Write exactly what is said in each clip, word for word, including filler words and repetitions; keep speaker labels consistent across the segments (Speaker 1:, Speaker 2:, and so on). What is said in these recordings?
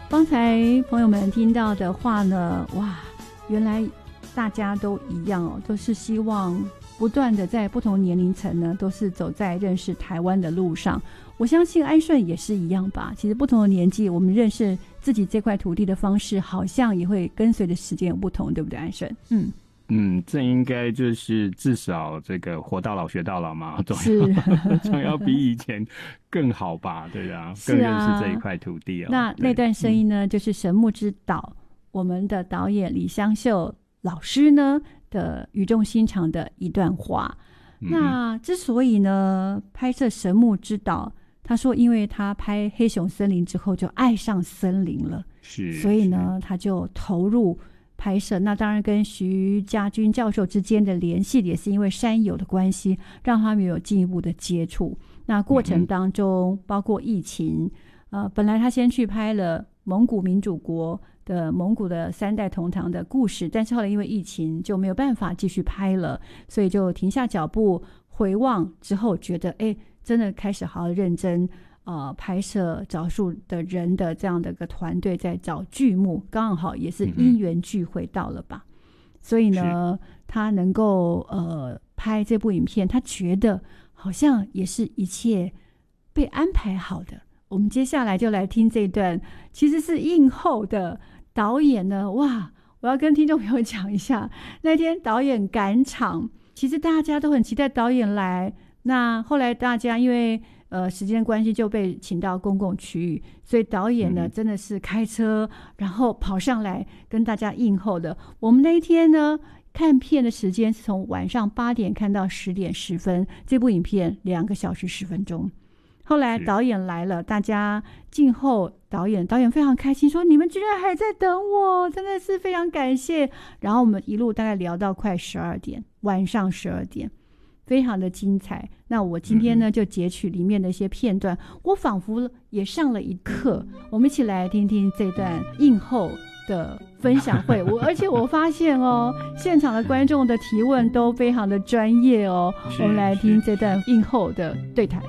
Speaker 1: 刚才朋友们听到的话呢，哇，原来大家都一样哦，都是希望不断的在不同年龄层呢，都是走在认识台湾的路上。我相信安顺也是一样吧。其实不同的年纪，我们认识自己这块土地的方式，好像也会跟随着时间有不同，对不对，安顺？嗯
Speaker 2: 嗯，这应该就是至少这个活到老学到老嘛，总要总要比以前更好吧，对啊，更认识这一块土地哦。
Speaker 1: 那那段声音呢，嗯、就是神木之岛，我们的导演李香秀老师呢的语重心长的一段话。嗯、那之所以呢拍摄神木之岛，他说因为他拍黑熊森林之后就爱上森林了，
Speaker 2: 是，
Speaker 1: 所以呢他就投入拍摄。那当然跟徐家军教授之间的联系也是因为山友的关系，让他们有进一步的接触。那过程当中、嗯、包括疫情，呃，本来他先去拍了蒙古民主国的蒙古的三代同堂的故事，但是后来因为疫情就没有办法继续拍了，所以就停下脚步，回望之后觉得哎，真的开始好好认真呃，拍摄找数的人的这样的一个团队在找剧目，刚好也是因缘聚会到了吧、嗯、所以呢他能够呃拍这部影片，他觉得好像也是一切被安排好的。我们接下来就来听这段其实是映后的导演呢，哇，我要跟听众朋友讲一下，那天导演赶场，其实大家都很期待导演来，那后来大家因为呃，时间关系就被请到公共区域，所以导演呢、嗯、真的是开车然后跑上来跟大家映后的。我们那一天呢看片的时间是从晚上八点看到十点十分，这部影片两个小时十分钟。后来导演来了，大家静候导演，导演非常开心说你们居然还在等我，真的是非常感谢。然后我们一路大概聊到快十二点，晚上十二点，非常的精彩。那我今天呢就截取里面的一些片段，我仿佛也上了一课。我们一起来听听这段映后的分享会。我而且我发现哦，现场的观众的提问都非常的专业哦。我们来听这段映后的对谈。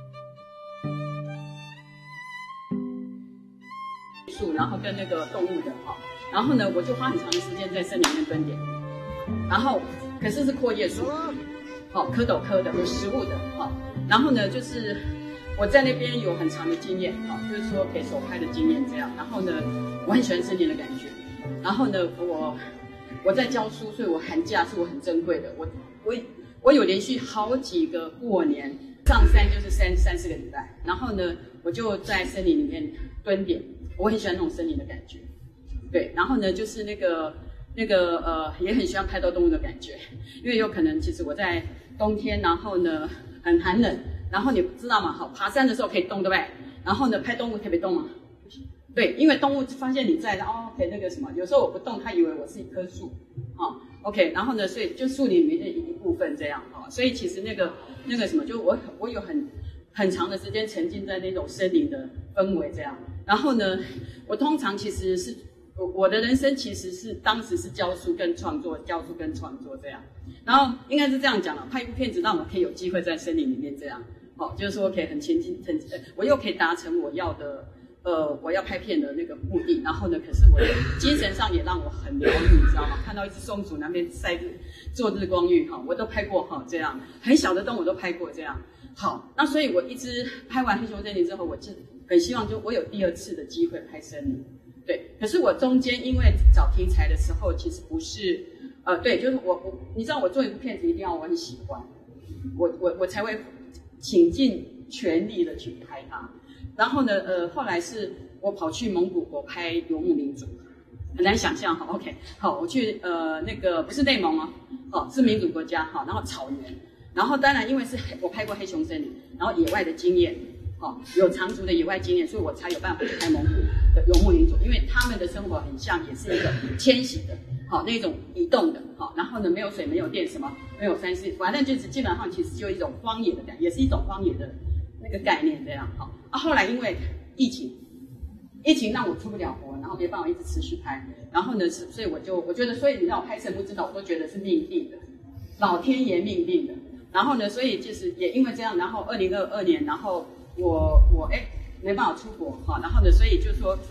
Speaker 3: 然后跟那个动物的哈，然后呢我就花很长的时间在森林里面蹲点，然后可是是阔叶树。好、哦，蝌蚪科的有食物的，好、哦，然后呢，就是我在那边有很长的经验，好、哦，就是说给手拍的经验这样，然后呢，我很喜欢森林的感觉，然后呢，我我在教书，所以我寒假是我很珍贵的，我我我有连续好几个过年上山就是三三四个礼拜，然后呢，我就在森林里面蹲点，我很喜欢那种森林的感觉，对，然后呢，就是那个。那个呃，也很喜欢拍到动物的感觉，因为有可能其实我在冬天，然后呢很寒冷，然后你知道吗？好，爬山的时候可以动，对不对？然后呢，拍动物可以不动吗？对，因为动物发现你在，然后 OK 那个什么，有时候我不动，它以为我是一棵树，啊 ，OK， 然后呢，所以就树林里面的一部分这样，哈，所以其实那个那个什么，就我我有很很长的时间沉浸在那种森林的氛围这样，然后呢，我通常其实是。我的人生其实是当时是教书跟创作，教书跟创作这样，然后应该是这样讲了，拍一部片子让我可以有机会在森林里面这样，好、哦，就是说可以很前进，很我又可以达成我要的，呃，我要拍片的那个目的，然后呢，可是我的精神上也让我很疗愈，你知道吗？看到一只松鼠那边晒日做日光浴，哈、哦，我都拍过哈、哦，这样很小的动物我都拍过这样，好，那所以我一直拍完黑熊森林之后，我就很希望就我有第二次的机会拍森林。对，可是我中间因为找题材的时候，其实不是，呃，对，就是我我，你知道我做一部片子一定要我很喜欢，我我我才会倾尽全力的去拍它。然后呢，呃，后来是我跑去蒙古国拍游牧民族，很难想象哈 ，OK， 好，我去呃那个不是内蒙哦，哦是民主国家哈，然后草原，然后当然因为是我拍过黑熊森林，然后野外的经验。哦，有长足的野外经验，所以我才有办法去拍蒙古的游牧民族，因为他们的生活很像，也是一个迁徙的，好、哦、那种移动的，好、哦，然后呢没有水没有电什么，没有山势，反正就是基本上其实就一种荒野的感觉，也是一种荒野的那个概念这样，好、哦、啊。后来因为疫情，疫情让我出不了国，然后没办法一直持续拍，然后呢，所以我就我觉得，所以你让我拍神木之岛，我都觉得是命定的，老天爷命定的。然后呢，所以就是也因为这样，然后二零二二年，然后。我我哎没办法出国哈，然后呢，所以就说